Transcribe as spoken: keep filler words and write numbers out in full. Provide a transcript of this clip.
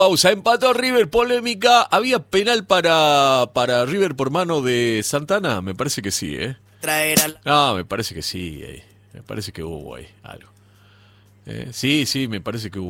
Pausa, empató River, polémica. ¿Había penal para, para River por mano de Santana? Me parece que sí, ¿eh? Traer al... Ah, me parece que sí, eh. Me parece que hubo ahí algo. Eh, sí, sí, me parece que hubo.